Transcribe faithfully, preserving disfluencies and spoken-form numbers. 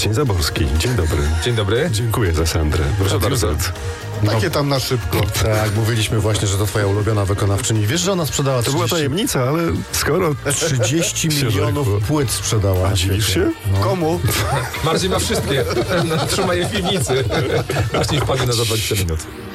Marcin Zaborski. Dzień dobry. Dzień dobry. Dziękuję za Sandrę. Proszę Radio bardzo. Z. Takie tam na szybko. Tak, mówiliśmy właśnie, że to twoja ulubiona wykonawczyni. Wiesz, że ona sprzedała To była trzydzieści, tajemnica, ale skoro... trzydzieści się milionów rzekło. płyt sprzedała. A dziwisz się? No. Komu? Marcin ma wszystkie. Trzyma je w piwnicy. Marcin wpadnie na za dwadzieścia minut.